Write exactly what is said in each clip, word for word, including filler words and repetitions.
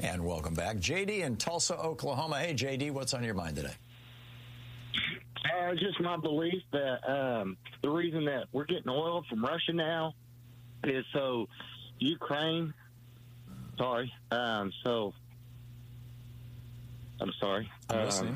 And welcome back. J D in Tulsa, Oklahoma. Hey, J D, what's on your mind today? Uh, just my belief that um, the reason that we're getting oil from Russia now is so Ukraine, sorry, um, so, I'm sorry. I'm um, listening.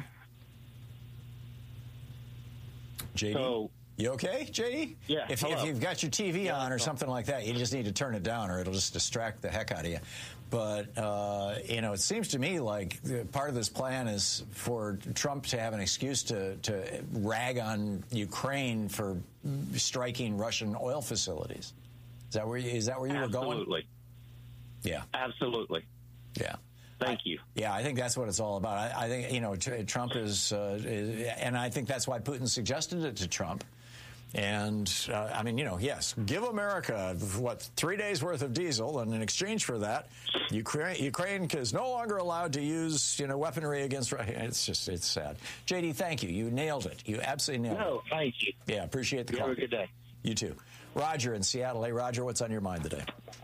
J D? So, You okay, J D? Yeah, If, hello. if you've got your T V Yeah, on or no. something like that, you just need to turn it down or it'll just distract the heck out of you. But, uh, you know, it seems to me like part of this plan is for Trump to have an excuse to, to rag on Ukraine for striking Russian oil facilities. Is that where you, is that where you Absolutely. were going? Yeah. Absolutely. Yeah. Thank you. Yeah, I think that's what it's all about. I, I think, you know, tr- Trump is, uh, is, and I think that's why Putin suggested it to Trump. And, uh, I mean, you know, yes, give America, what, three days worth of diesel, and in exchange for that, Ukraine, Ukraine is no longer allowed to use, you know, weaponry against Russia. It's just, it's sad. J D, thank you. You nailed it. You absolutely nailed No, it. thank you. Yeah, appreciate the You call. have a good day. You too. Roger in Seattle. Hey, Roger, what's on your mind today?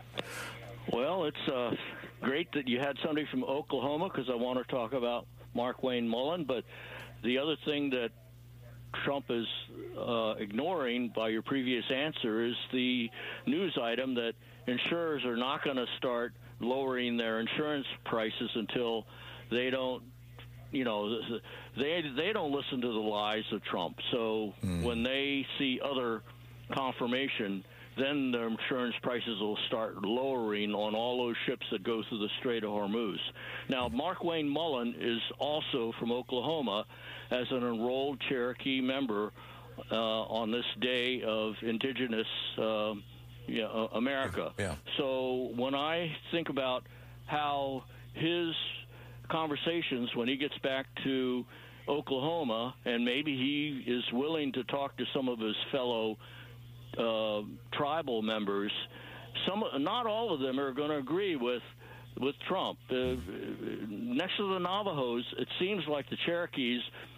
Well, it's uh, great that you had somebody from Oklahoma because I want to talk about Markwayne Mullin. But the other thing that Trump is uh, ignoring by your previous answer is the news item that insurers are not going to start lowering their insurance prices until they don't, you know, they they don't listen to the lies of Trump. So mm. when they see other confirmation, then the insurance prices will start lowering on all those ships that go through the Strait of Hormuz. Now, Markwayne Mullin is also from Oklahoma as an enrolled Cherokee member uh, on this day of indigenous uh, you know, America. Yeah. So when I think about how his conversations, when he gets back to Oklahoma, and maybe he is willing to talk to some of his fellow Uh, tribal members, some, not all of them are going to agree with with Trump. Uh, next to the Navajos, it seems like the Cherokees